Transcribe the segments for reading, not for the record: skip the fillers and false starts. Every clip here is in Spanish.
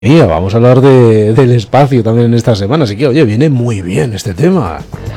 Mira, vamos a hablar del espacio también en esta semana, así que oye, viene muy bien este tema.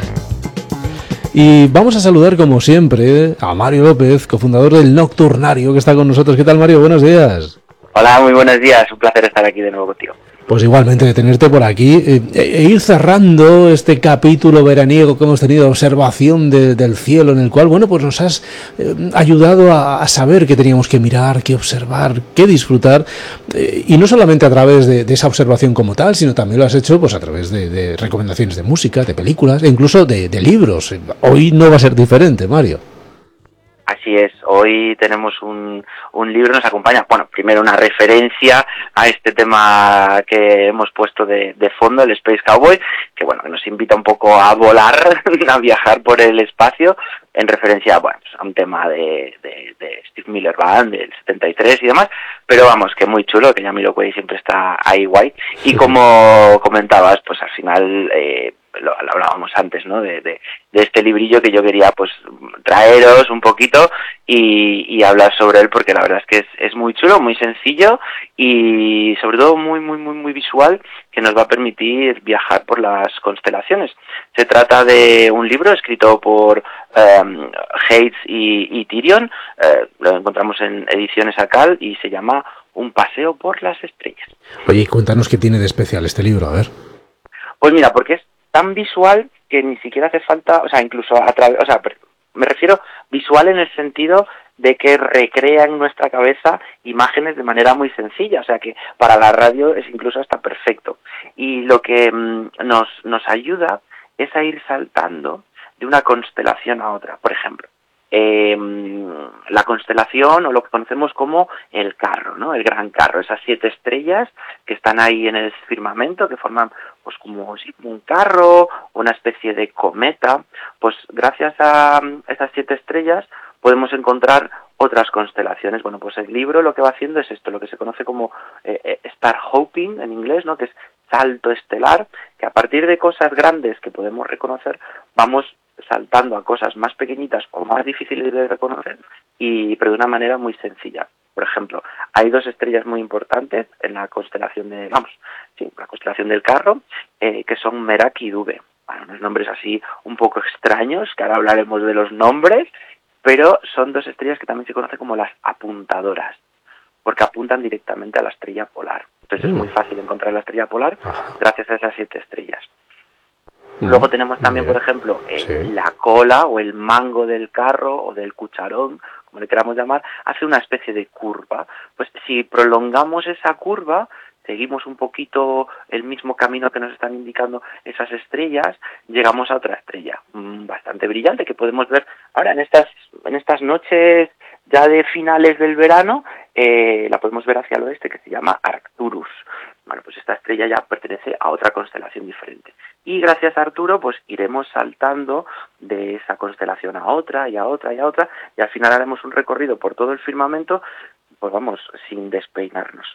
Y vamos a saludar como siempre a Mario López, cofundador del Nocturnario, que está con nosotros. ¿Qué tal, Mario? Buenos días. Hola, muy buenos días, un placer estar aquí de nuevo contigo. Pues igualmente de tenerte por aquí e ir cerrando este capítulo veraniego que hemos tenido, observación del cielo, en el cual, bueno, pues nos has ayudado a saber qué teníamos que mirar, qué observar, qué disfrutar, y no solamente a través de esa observación como tal, sino también lo has hecho pues a través de recomendaciones de música, de películas e incluso de libros. Hoy no va a ser diferente, Mario. Así es, hoy tenemos un libro, nos acompaña, bueno, primero una referencia a este tema que hemos puesto de fondo, el Space Cowboy, que bueno, que nos invita un poco a volar, a viajar por el espacio, en referencia, bueno, pues a un tema de Steve Miller Band, del 73 y demás, pero vamos, que muy chulo, que Jamiroquai siempre está ahí guay, y como comentabas, pues al final, lo hablábamos antes, ¿no?, de este librillo que yo quería pues traeros un poquito y hablar sobre él, porque la verdad es que es muy chulo, muy sencillo y sobre todo muy visual, que nos va a permitir viajar por las constelaciones. Se trata de un libro escrito por Hayes y Tyrion, lo encontramos en Ediciones Akal y se llama Un paseo por las estrellas. Oye, cuéntanos qué tiene de especial este libro, a ver. Pues mira, porque es tan visual que ni siquiera hace falta, o sea, incluso me refiero visual en el sentido de que recrea en nuestra cabeza imágenes de manera muy sencilla, o sea que para la radio es incluso hasta perfecto. Y lo que nos ayuda es a ir saltando de una constelación a otra. Por ejemplo, la constelación, o lo que conocemos como el carro, ¿no? El gran carro, esas 7 estrellas que están ahí en el firmamento, que forman pues como un carro, una especie de cometa. Pues gracias a esas 7 estrellas podemos encontrar otras constelaciones. Bueno, pues el libro lo que va haciendo es esto, lo que se conoce como star hopping en inglés, ¿no?, que es salto estelar, que a partir de cosas grandes que podemos reconocer vamos saltando a cosas más pequeñitas o más difíciles de reconocer, pero de una manera muy sencilla. Por ejemplo, hay 2 estrellas muy importantes en la constelación la constelación del carro, que son Merak y Dube. Bueno, unos nombres así un poco extraños, que ahora hablaremos de los nombres, pero son 2 estrellas que también se conocen como las apuntadoras, porque apuntan directamente a la estrella polar. Entonces es muy fácil encontrar la estrella polar gracias a esas 7 estrellas. Luego tenemos también, por ejemplo, la cola o el mango del carro o del cucharón, como le queramos llamar, hace una especie de curva. Pues si prolongamos esa curva, seguimos un poquito el mismo camino que nos están indicando esas estrellas, llegamos a otra estrella bastante brillante que podemos ver ahora en estas noches ya de finales del verano. La podemos ver hacia el oeste, que se llama Arcturus. Bueno, pues esta estrella ya pertenece a otra constelación diferente. Y gracias a Arturo, pues iremos saltando de esa constelación a otra y a otra y a otra, y al final haremos un recorrido por todo el firmamento, pues vamos, sin despeinarnos.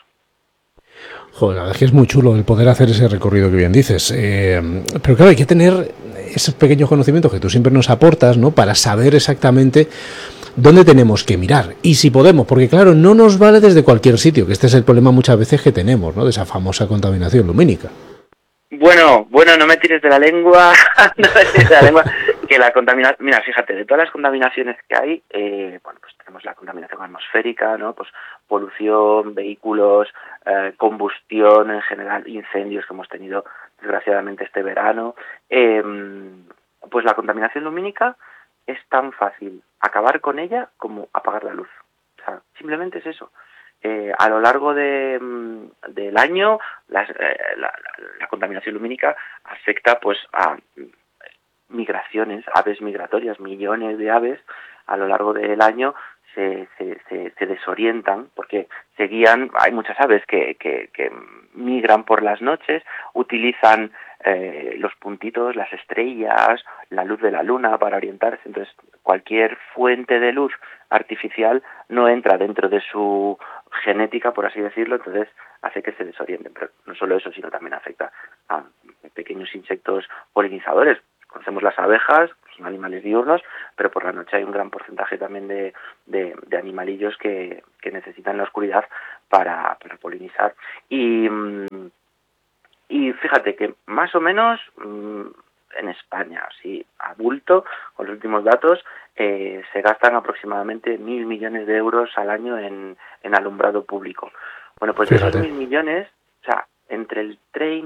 Joder, la verdad es que es muy chulo el poder hacer ese recorrido que bien dices. Pero claro, hay que tener esos pequeños conocimientos que tú siempre nos aportas, ¿no?, para saber exactamente dónde tenemos que mirar y si podemos, porque claro, no nos vale desde cualquier sitio, que este es el problema muchas veces que tenemos, ¿no?, de esa famosa contaminación lumínica. Bueno, no me tires de la lengua, no me tires de la lengua, que la contaminación, mira, fíjate, de todas las contaminaciones que hay, bueno, pues tenemos la contaminación atmosférica, ¿no?, pues polución, vehículos, combustión en general, incendios que hemos tenido desgraciadamente este verano, pues la contaminación lumínica es tan fácil acabar con ella como apagar la luz. O sea, simplemente es eso. A lo largo del año la contaminación lumínica afecta pues a migraciones, aves migratorias, millones de aves a lo largo del año se desorientan porque hay muchas aves que migran por las noches, utilizan los puntitos, las estrellas, la luz de la luna para orientarse. Entonces cualquier fuente de luz artificial no entra dentro de su genética, por así decirlo, entonces hace que se desorienten. Pero no solo eso, sino también afecta a pequeños insectos polinizadores. Conocemos las abejas, son animales diurnos, pero por la noche hay un gran porcentaje también de animalillos que necesitan la oscuridad para polinizar. Y fíjate que más o menos en España, así a bulto, con los últimos datos, se gastan aproximadamente 1.000 millones de euros al año en alumbrado público. Bueno, pues de esos 1.000 millones, o sea, entre el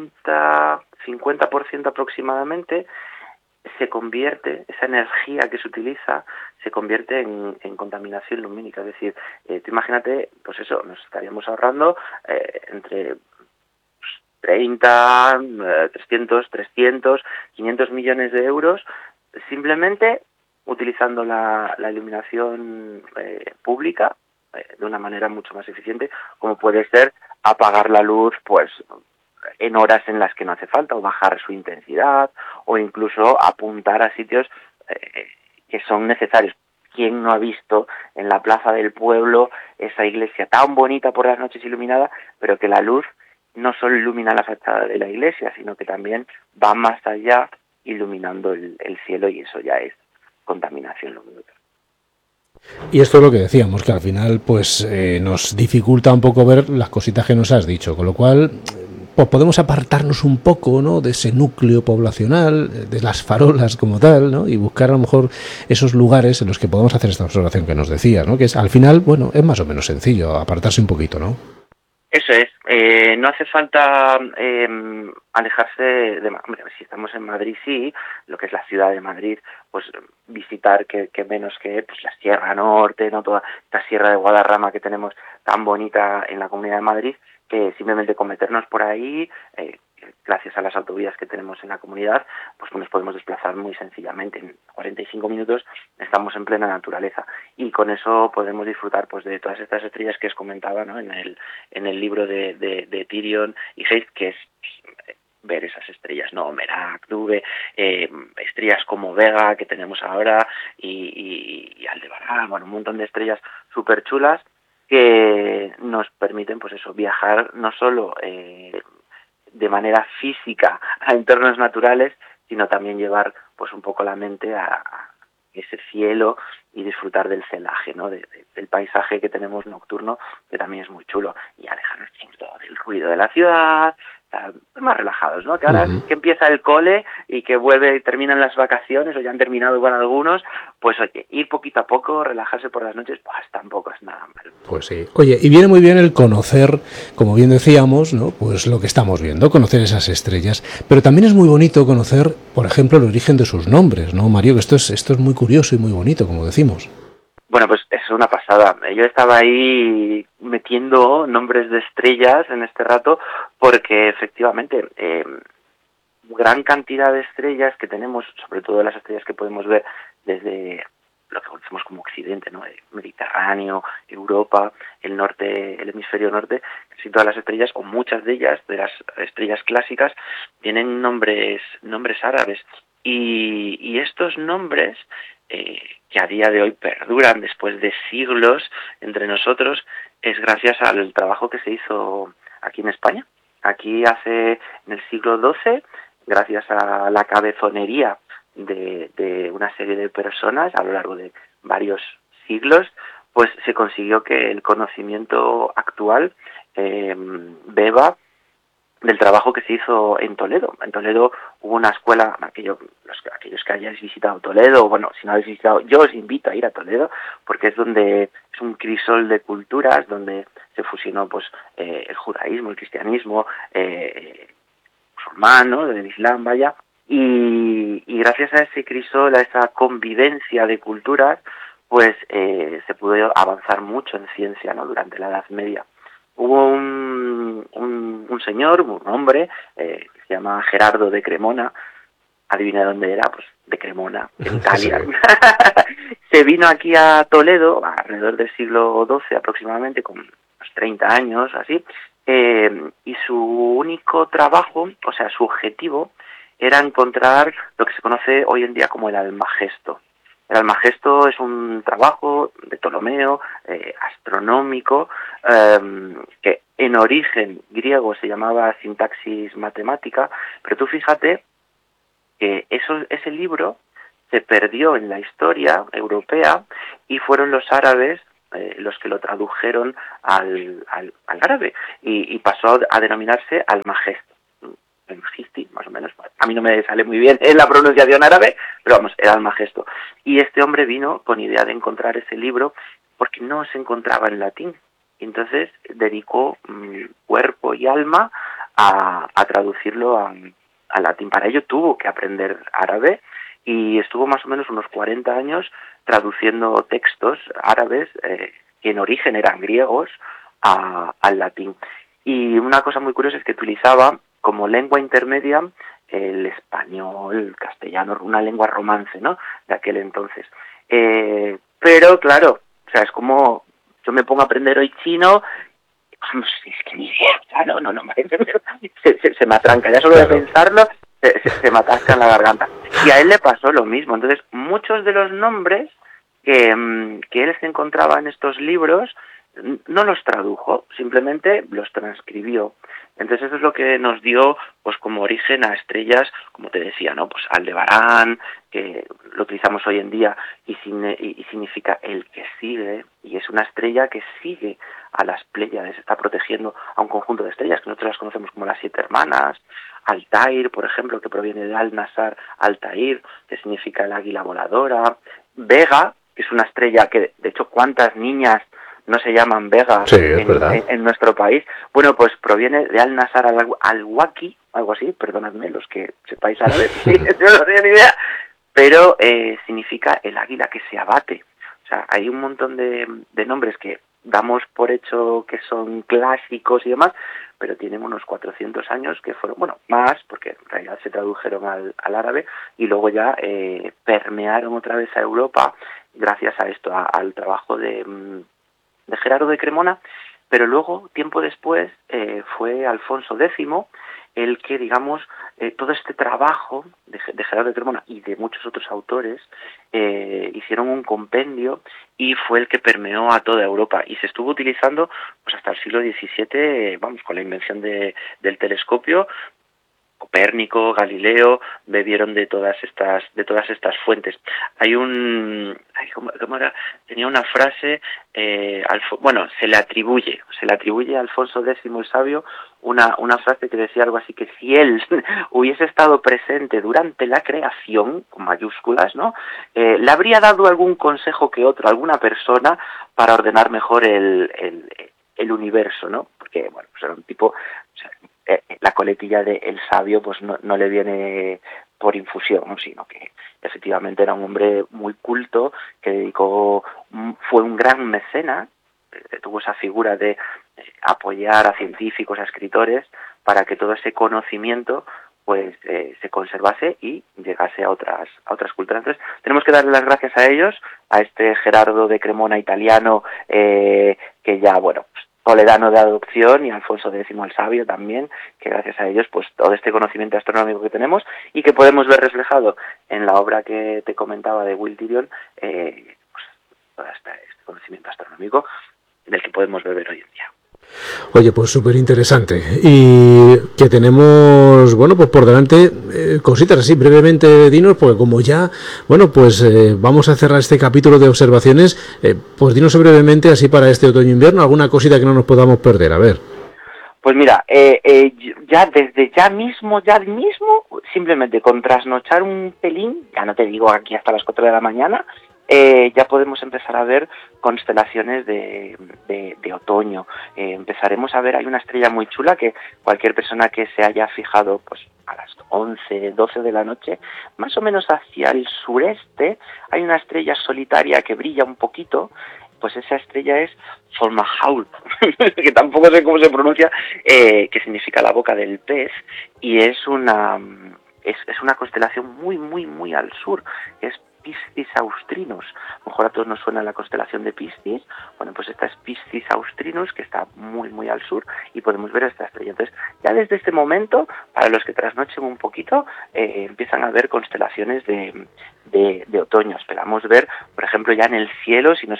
30-50% aproximadamente, se convierte, esa energía que se utiliza, se convierte en contaminación lumínica. Es decir, tú imagínate, pues eso, nos estaríamos ahorrando entre 30, 300, 500 millones de euros simplemente utilizando la iluminación pública de una manera mucho más eficiente, como puede ser apagar la luz pues en horas en las que no hace falta, o bajar su intensidad, o incluso apuntar a sitios que son necesarios. ¿Quién no ha visto en la plaza del pueblo esa iglesia tan bonita por las noches iluminada, pero que la luz no solo ilumina la fachada de la iglesia, sino que también va más allá iluminando el cielo, y eso ya es contaminación lumínica? Y esto es lo que decíamos, que al final pues nos dificulta un poco ver las cositas que nos has dicho, con lo cual pues podemos apartarnos un poco, ¿no?, de ese núcleo poblacional, de las farolas como tal, ¿no?, y buscar a lo mejor esos lugares en los que podamos hacer esta observación que nos decías, ¿no?, que es al final, bueno, es más o menos sencillo, apartarse un poquito, ¿no? Eso es, no hace falta alejarse hombre, si estamos en Madrid, sí, lo que es la ciudad de Madrid, pues visitar que menos que pues la Sierra Norte, no toda esta Sierra de Guadarrama que tenemos tan bonita en la Comunidad de Madrid, que simplemente con meternos por ahí, gracias a las autovías que tenemos en la comunidad, pues nos podemos desplazar muy sencillamente. En 45 minutos estamos en plena naturaleza, y con eso podemos disfrutar pues de todas estas estrellas que os comentaba, ¿no?, en el libro de Tyrion y Hayes, que es ver esas estrellas, ¿no? Merak, Dube, estrellas como Vega que tenemos ahora, y Aldebarán, bueno, un montón de estrellas súper chulas que nos permiten pues eso, viajar no solo de manera física a entornos naturales, sino también llevar pues un poco la mente a ese cielo y disfrutar del celaje, ¿no?, del paisaje que tenemos nocturno, que también es muy chulo, y alejarnos del ruido de la ciudad, más relajados, ¿no? Que ahora que empieza el cole y que vuelve y terminan las vacaciones, o ya han terminado con algunos, pues oye, ir poquito a poco, relajarse por las noches, pues tampoco es nada malo. Pues sí. Oye, y viene muy bien el conocer, como bien decíamos, ¿no?, pues lo que estamos viendo, conocer esas estrellas, pero también es muy bonito conocer, por ejemplo, el origen de sus nombres, ¿no, Mario? Que esto es muy curioso y muy bonito, como decimos. Bueno, pues es una pasada. Yo estaba ahí metiendo nombres de estrellas en este rato porque efectivamente gran cantidad de estrellas que tenemos, sobre todo las estrellas que podemos ver desde lo que conocemos como Occidente, ¿no?, el Mediterráneo, Europa, el norte, el hemisferio norte, casi todas las estrellas, o muchas de ellas, de las estrellas clásicas, tienen nombres árabes. Y estos nombres, que a día de hoy perduran después de siglos entre nosotros, es gracias al trabajo que se hizo aquí en España. Aquí en el siglo XII, gracias a la cabezonería de una serie de personas a lo largo de varios siglos, pues se consiguió que el conocimiento actual beba del trabajo que se hizo en Toledo. En Toledo hubo una escuela, aquellos que hayáis visitado Toledo, bueno, si no habéis visitado, yo os invito a ir a Toledo, porque es un crisol de culturas, donde se fusionó pues el judaísmo, el cristianismo, musulmán, ¿no?, del Islam, vaya, y gracias a ese crisol, a esa convivencia de culturas, pues se pudo avanzar mucho en ciencia, ¿no?, durante la Edad Media. Hubo un señor, un hombre, que se llama Gerardo de Cremona. Adivina dónde era, pues de Cremona, en Italia. Sí. Se vino aquí a Toledo alrededor del siglo XII aproximadamente, con unos 30 años, así, y su único trabajo, o sea, su objetivo, era encontrar lo que se conoce hoy en día como el Almagesto. El Almagesto es un trabajo de Ptolomeo, astronómico, que en origen griego se llamaba sintaxis matemática, pero tú fíjate que ese libro se perdió en la historia europea y fueron los árabes los que lo tradujeron al árabe y pasó a denominarse Almagesto. El Magisti, más o menos. A mí no me sale muy bien en la pronunciación árabe, pero vamos, era Almagesto. Y este hombre vino con idea de encontrar ese libro porque no se encontraba en latín. Entonces dedicó cuerpo y alma a traducirlo a latín. Para ello tuvo que aprender árabe y estuvo más o menos unos 40 años traduciendo textos árabes que en origen eran griegos al latín. Y una cosa muy curiosa es que utilizaba como lengua intermedia el español, el castellano, una lengua romance, ¿no?, de aquel entonces. Pero claro, o sea, es como yo me pongo a aprender hoy chino, es que ni idea, o sea, no, se me atranca, ya solo de pensarlo se me atasca en la garganta. Y a él le pasó lo mismo. Entonces, muchos de los nombres que él se encontraba en estos libros no los tradujo, simplemente los transcribió. Entonces eso es lo que nos dio pues como origen a estrellas, como te decía, ¿no? Pues Aldebarán, que lo utilizamos hoy en día y significa el que sigue, y es una estrella que sigue a las Pléyades, está protegiendo a un conjunto de estrellas que nosotros las conocemos como las 7 hermanas. Altair, por ejemplo, que proviene de Al-Nasar Altair, que significa el águila voladora. Vega, que es una estrella que, de hecho, ¿cuántas niñas no se llaman Vega en nuestro país? Bueno, pues proviene de Al-Nasar al-Waki, algo así, perdonadme los que sepáis árabe, yo no tengo ni idea, pero significa el águila que se abate. O sea, hay un montón de nombres que damos por hecho que son clásicos y demás, pero tienen unos 400 años que fueron, bueno, más, porque en realidad se tradujeron al árabe y luego ya permearon otra vez a Europa gracias a esto, al trabajo de Gerardo de Cremona, pero luego, tiempo después, fue Alfonso X el que, digamos, todo este trabajo de Gerardo de Cremona y de muchos otros autores hicieron un compendio y fue el que permeó a toda Europa y se estuvo utilizando pues hasta el siglo XVII, vamos, con la invención del telescopio. Copérnico, Galileo bebieron de todas estas fuentes. Hay ¿cómo era? Tenía una frase, se le atribuye a Alfonso X el Sabio una frase que decía algo así, que si él hubiese estado presente durante la creación, con mayúsculas, ¿no?, le habría dado algún consejo que otro, alguna persona, para ordenar mejor el universo, ¿no? Porque, bueno, pues era un tipo, o sea, la coletilla de el sabio pues no le viene por infusión, sino que efectivamente era un hombre muy culto, que fue un gran mecenas, tuvo esa figura de apoyar a científicos, a escritores, para que todo ese conocimiento pues se conservase y llegase a otras culturas. Entonces tenemos que darle las gracias a ellos, a este Gerardo de Cremona italiano, que ya, bueno, pues, toledano de adopción, y Alfonso X el Sabio también, que gracias a ellos pues todo este conocimiento astronómico que tenemos y que podemos ver reflejado en la obra que te comentaba de Will Tyrion, pues todo este conocimiento astronómico del que podemos beber hoy en día. Oye, pues súper interesante. Y que tenemos, bueno, pues por delante cositas así, brevemente, dinos, porque como ya, bueno, pues vamos a cerrar este capítulo de observaciones, pues dinos brevemente, así para este otoño-invierno, alguna cosita que no nos podamos perder, a ver. Pues mira, ya mismo, simplemente con trasnochar un pelín, ya no te digo aquí hasta las 4 de la mañana, ya podemos empezar a ver constelaciones de otoño. Empezaremos a ver, hay una estrella muy chula que cualquier persona que se haya fijado pues a las 11, 12 de la noche, más o menos hacia el sureste, hay una estrella solitaria que brilla un poquito. Pues esa estrella es Fomalhaut, que tampoco sé cómo se pronuncia, que significa la boca del pez, y es una constelación muy, muy, muy al sur, es Piscis Austrinus. A lo mejor a todos nos suena la constelación de Piscis. Bueno, pues esta es Piscis Austrinus, que está muy, muy al sur, y podemos ver esta estrella. Entonces, ya desde este momento, para los que trasnochen un poquito, empiezan a ver constelaciones de otoño. Esperamos ver, por ejemplo, ya en el cielo, si nos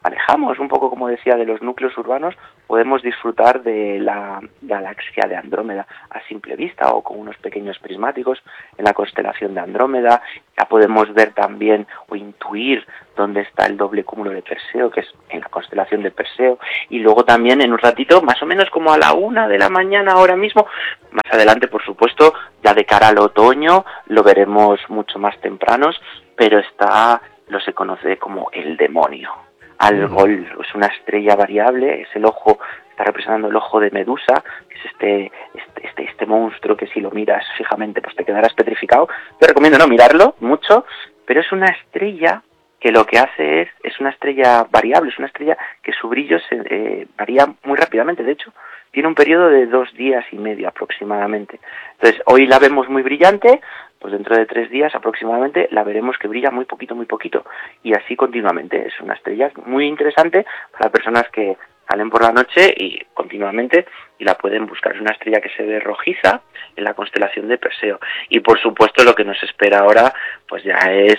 alejamos un poco, como decía, de los núcleos urbanos, podemos disfrutar de la galaxia de Andrómeda a simple vista o con unos pequeños prismáticos en la constelación de Andrómeda. Ya podemos ver también o intuir dónde está el doble cúmulo de Perseo, que es en la constelación de Perseo, y luego también en un ratito, más o menos como a la 1 de la mañana ahora mismo, más adelante, por supuesto, ya de cara al otoño, lo veremos mucho más tempranos, pero lo se conoce como el demonio. Algol es una estrella variable, es el ojo, está representando el ojo de Medusa, que es este monstruo que si lo miras fijamente pues te quedarás petrificado. Te recomiendo no mirarlo mucho, pero es una estrella que lo que hace es una estrella variable, es una estrella que su brillo se varía muy rápidamente. De hecho, tiene un periodo de 2 días y medio aproximadamente. Entonces, hoy la vemos muy brillante, pues dentro de 3 días aproximadamente la veremos que brilla muy poquito, y así continuamente. Es una estrella muy interesante para personas que salen por la noche y continuamente y la pueden buscar. Es una estrella que se ve rojiza en la constelación de Perseo. Y por supuesto lo que nos espera ahora pues ya es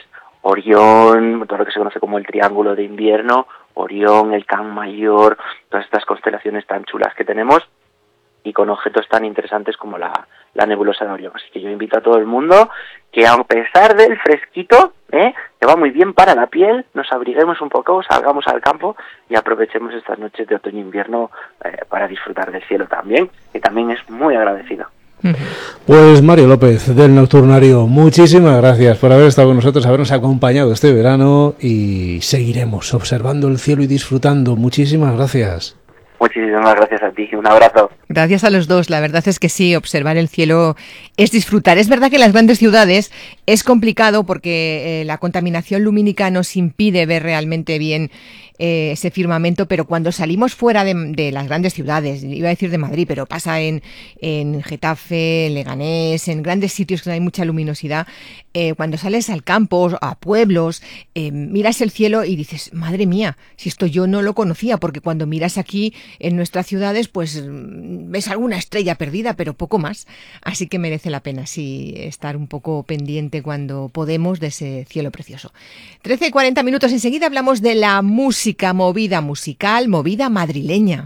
Orión, todo lo que se conoce como el Triángulo de Invierno, Orión, el Can Mayor, todas estas constelaciones tan chulas que tenemos y con objetos tan interesantes como la nebulosa de Orión. Así que yo invito a todo el mundo que, a pesar del fresquito, que va muy bien para la piel, nos abriguemos un poco, salgamos al campo y aprovechemos estas noches de otoño-invierno para disfrutar del cielo también, que también es muy agradecido. Pues Mario López del Nocturnario, muchísimas gracias por haber estado con nosotros, habernos acompañado este verano y seguiremos observando el cielo y disfrutando. Muchísimas gracias. Muchísimas gracias a ti, un abrazo. Gracias a los dos, la verdad es que sí, observar el cielo es disfrutar. Es verdad que en las grandes ciudades es complicado porque la contaminación lumínica nos impide ver realmente bien ese firmamento, pero cuando salimos fuera de las grandes ciudades, iba a decir de Madrid, pero pasa en Getafe, en Leganés, en grandes sitios que hay mucha luminosidad, cuando sales al campo, a pueblos, miras el cielo y dices, madre mía, si esto yo no lo conocía, porque cuando miras aquí en nuestras ciudades, pues ves alguna estrella perdida, pero poco más, así que merece la pena sí estar un poco pendiente cuando podemos de ese cielo precioso. 13:40 enseguida hablamos de la música, movida musical, movida madrileña.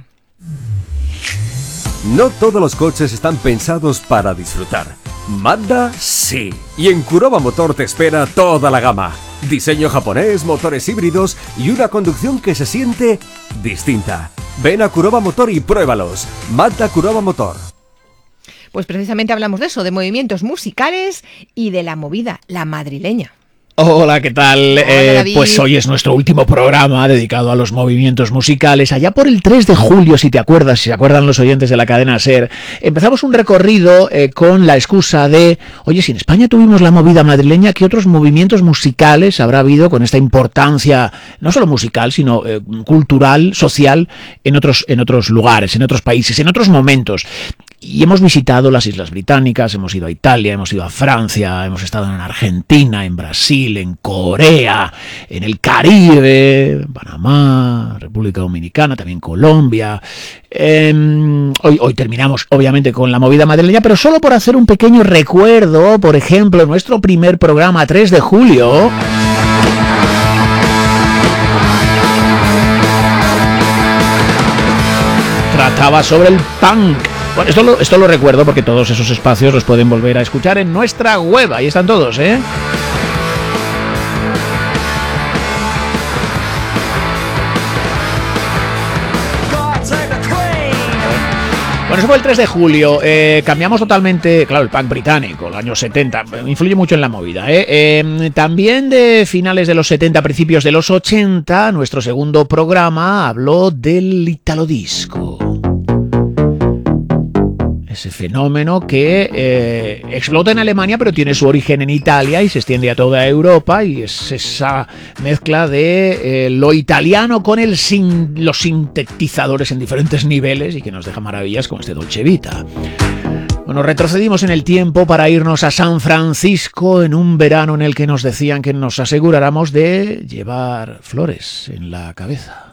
No todos los coches están pensados para disfrutar. Mazda sí. Y en Kuroba Motor te espera toda la gama. Diseño japonés, motores híbridos y una conducción que se siente distinta. Ven a Kuroba Motor y pruébalos. Mazda Kuroba Motor. Pues precisamente hablamos de eso, de movimientos musicales y de la movida, la madrileña. Hola, ¿qué tal? Hola, pues hoy es nuestro último programa dedicado a los movimientos musicales. Allá por el 3 de julio, si te acuerdas, si se acuerdan los oyentes de la cadena SER, empezamos un recorrido con la excusa de, oye, si en España tuvimos la movida madrileña, ¿qué otros movimientos musicales habrá habido con esta importancia, no solo musical, sino cultural, social, en otros lugares, en otros países, en otros momentos? Y hemos visitado las Islas Británicas, hemos ido a Italia, hemos ido a Francia, hemos estado en Argentina, en Brasil, en Corea, en el Caribe, Panamá, República Dominicana, también Colombia. Hoy terminamos, obviamente, con la movida madrileña, pero solo por hacer un pequeño recuerdo, por ejemplo, nuestro primer programa, 3 de julio... trataba sobre el punk. Bueno, esto lo recuerdo porque todos esos espacios los pueden volver a escuchar en nuestra web. Ahí están todos, ¿eh? Bueno, eso fue el 3 de julio. Cambiamos totalmente, claro, el punk británico, los años 70, influye mucho en la movida, también de finales de los 70, principios de los 80, nuestro segundo programa habló del italodisco. Ese fenómeno que explota en Alemania, pero tiene su origen en Italia y se extiende a toda Europa, y es esa mezcla de lo italiano con los sintetizadores en diferentes niveles y que nos deja maravillas con este Dolce Vita. Bueno, retrocedimos en el tiempo para irnos a San Francisco en un verano en el que nos decían que nos aseguráramos de llevar flores en la cabeza.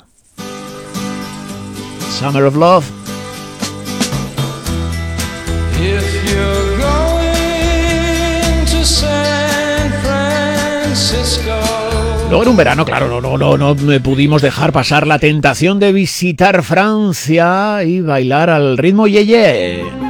Summer of Love. If you're going to San Francisco. Luego en un verano, claro, no pudimos dejar pasar la tentación de visitar Francia y bailar al ritmo yeye.